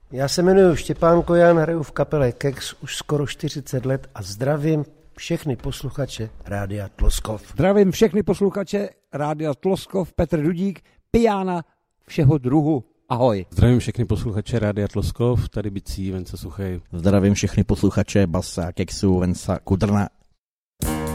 Já se jmenuji Štěpán Kojan, hraju v kapele Kex už skoro 40 let a zdravím všechny posluchače Rádia Tloskov. Zdravím všechny posluchače Rádia Tloskov, Petr Dudík, pijána všeho druhu. Ahoj. Zdravím všechny posluchače Rádia Tloskov, tady Bicí, Venca Suchej. Zdravím všechny posluchače Basa, Kexu, Venca Kudrna